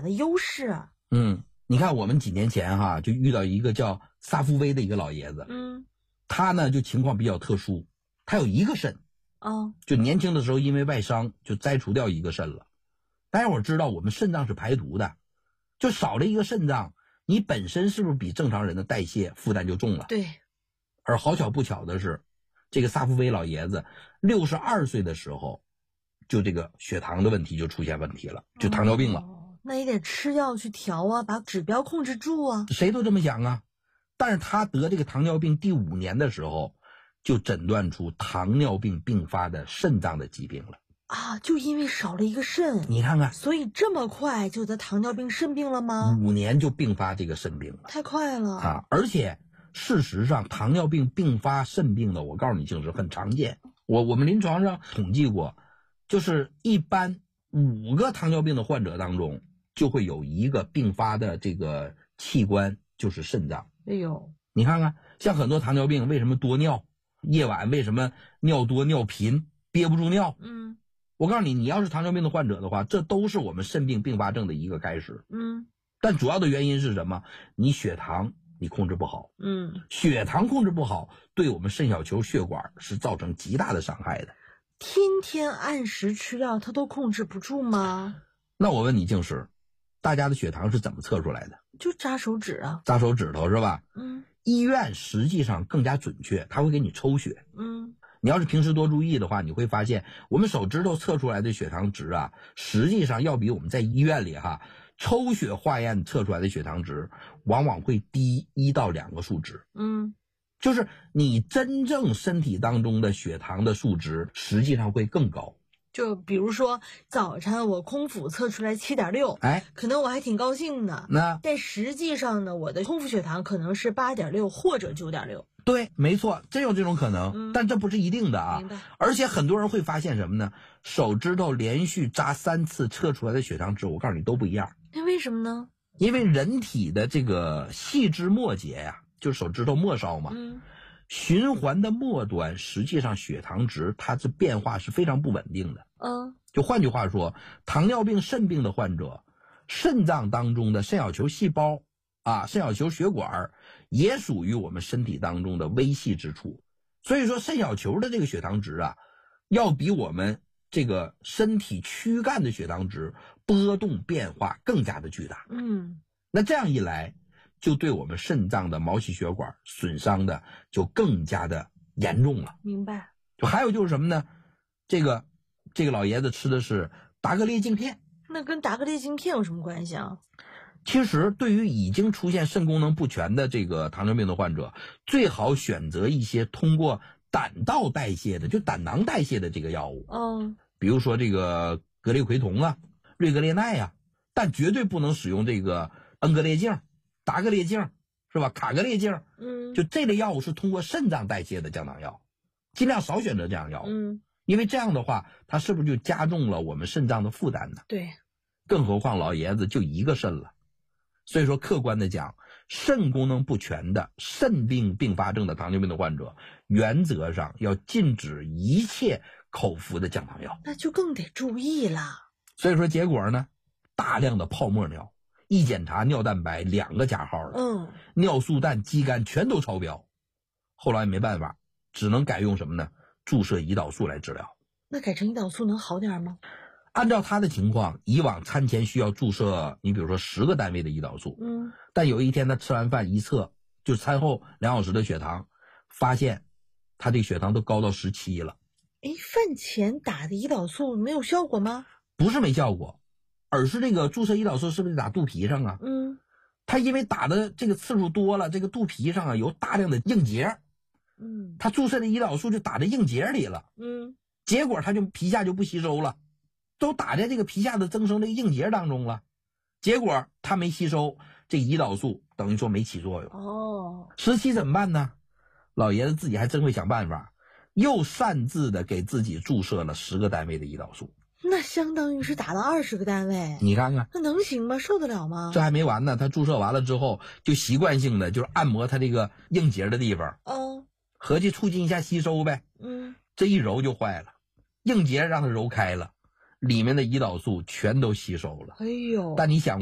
的优势。 你看我们几年前就遇到一个叫萨夫威的一个老爷子，他呢就情况比较特殊，他有一个肾，就年轻的时候因为外伤就摘除掉一个肾了。大家伙知道我们肾脏是排毒的，就少了一个肾脏，你本身是不是比正常人的代谢负担就重了？ 对。 而好巧不巧的是，这个萨夫威老爷子62岁的时候，就这个血糖的问题就出现问题了，就糖尿病了。 那也得吃药去调啊，把指标控制住啊。 谁都这么想啊。但是他得这个糖尿病第5年的时候，就诊断出糖尿病并发的肾脏的疾病了。 就因为少了一个肾。 你看看， 所以这么快就得糖尿病肾病了吗 ？5年就并发这个肾病了， 太快了而且事实上糖尿病并发肾病的，我告诉你就是很常见。我们临床上统计过，就是一般5个糖尿病的患者当中就会有一个并发的这个器官就是肾脏。你看看，像很多糖尿病为什么多尿，夜晚为什么尿多尿频憋不住尿，我告诉你，你要是糖尿病的患者的话，这都是我们肾病并发症的一个开始。但主要的原因是什么？你血糖你控制不好，血糖控制不好，对我们肾小球血管是造成极大的伤害的。 天天按时吃药，它都控制不住吗？ 那我问你静时，大家的血糖是怎么测出来的？ 就扎手指啊， 扎手指头是吧？医院实际上更加准确，他会给你抽血。你要是平时多注意的话，你会发现我们手指头测出来的血糖值实际上要比我们在医院里抽血化验测出来的血糖值往往会低1到2个数值。就是你真正身体当中的血糖的数值实际上会更高。 就比如说早晨我空腹测出来7.6，可能我还挺高兴的。但实际上呢，我的空腹血糖可能是8.6或者9.6。 对，没错，真有这种可能，但这不是一定的明白。 而且很多人会发现什么呢？手指头连续扎3次测出来的血糖值，我告诉你都不一样。 那为什么呢？ 因为人体的这个细枝末节就是手指头末梢嘛，循环的末端实际上血糖值它是变化是非常不稳定的。就换句话说，糖尿病肾病的患者，肾脏当中的肾小球细胞肾小球血管也属于我们身体当中的微细之处。所以说肾小球的这个血糖值要比我们这个身体躯干的血糖值波动变化更加的巨大。那这样一来就对我们肾脏的毛细血管损伤的就更加的严重了。 明白。 就还有就是什么呢？这个老爷子吃的是达格列净片。 那跟达格列净片有什么关系啊？ 其实对于已经出现肾功能不全的这个糖尿病的患者，最好选择一些通过胆道代谢的，就胆囊代谢的这个药物。比如说这个格列奎酮瑞格列奈但绝对不能使用这个恩格列净、达格列净，是吧？卡格列净。就这类药物是通过肾脏代谢的降糖药，尽量少选择这样药物。因为这样的话，它是不是就加重了我们肾脏的负担呢？ 对。 更何况老爷子就一个肾了。所以说客观的讲，肾功能不全的肾病并发症的糖尿病的患者，原则上要禁止一切口服的降糖药。 那就更得注意了。 所以说结果呢，大量的泡沫尿，一检查尿蛋白2个加号的，尿素氮、肌酐全都超标。后来没办法，只能改用什么呢？注射胰岛素来治疗。 那改成胰岛素能好点吗？ 按照他的情况，以往餐前需要注射你比如说10个单位的胰岛素，但有一天他吃完饭一测，就餐后2小时的血糖，发现他这血糖都高到17了。 饭前打的胰岛素没有效果吗？ 不是没效果，而是这个注射胰岛素是不是打肚皮上他因为打的这个次数多了，这个肚皮上有大量的硬结，他注射的胰岛素就打在硬结里了，结果他就皮下就不吸收了，都打在这个皮下的增生这个硬结当中了，结果他没吸收，这胰岛素等于说没起作用。17怎么办呢？老爷子自己还真会想办法，又擅自的给自己注射了10个单位的胰岛素。 那相当于是打了20个单位。 你看看， 那能行吗？受得了吗？ 这还没完呢，他注射完了之后，就习惯性的就是按摩他这个硬结的地方，合计促进一下吸收呗。这一揉就坏了，硬结让他揉开了，里面的胰岛素全都吸收了。 哎呦！ 但你想